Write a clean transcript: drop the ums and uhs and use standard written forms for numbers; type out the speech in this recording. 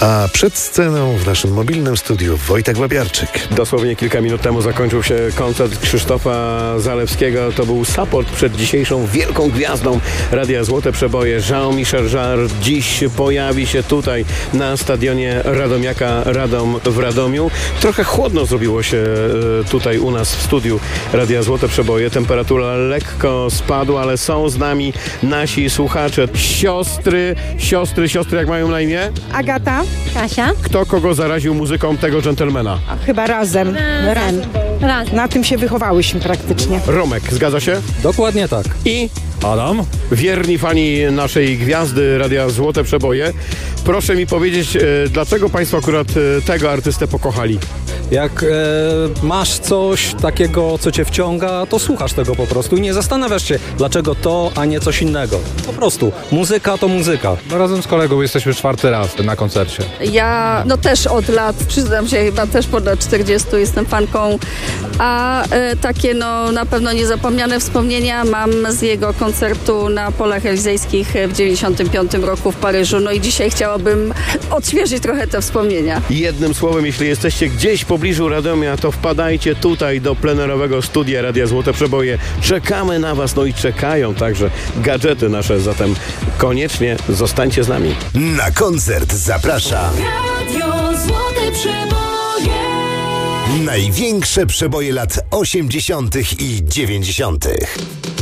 A przed sceną w naszym mobilnym studiu Wojtek Łapiarczyk. Dosłownie kilka minut temu zakończył się koncert Krzysztofa Zalewskiego. To był support przed dzisiejszą wielką gwiazdą Radia Złote Przeboje. Jean-Michel Jarre dziś pojawi się tutaj na stadionie Radomiaka Radom w Radomiu. Trochę chłodno zrobiło się tutaj u nas w studiu Radia Złote Przeboje. Temperatura lekko spadła, ale są z nami nasi słuchacze. Siostry, jak mają na imię? Agata, Kasia? Kto kogo zaraził muzyką tego dżentelmena? a chyba razem. Raz. Na tym się wychowałyśmy praktycznie. Romek, zgadza się? Dokładnie tak. I Adam? wierni fani naszej gwiazdy Radia Złote Przeboje. Proszę mi powiedzieć, dlaczego Państwo akurat tego artystę pokochali? Jak masz coś takiego, co cię wciąga, to słuchasz tego po prostu i nie zastanawiasz się, dlaczego to, a nie coś innego. Po prostu muzyka to muzyka. No razem z kolegą jesteśmy 4. raz na koncercie. Ja też od lat, przyznam się, chyba też ponad 40 jestem fanką, a takie na pewno niezapomniane wspomnienia mam z jego koncertu na Polach Elizejskich w 95 roku w Paryżu. No i dzisiaj chciałabym odświeżyć trochę te wspomnienia. Jednym słowem, jeśli jesteście gdzieś w pobliżu Radomia, to wpadajcie tutaj do plenerowego studia Radia Złote Przeboje. Czekamy na Was, no i czekają także gadżety nasze, zatem koniecznie zostańcie z nami. Na koncert zaprasza Radio Złote Przeboje. największe przeboje lat 80. i 90.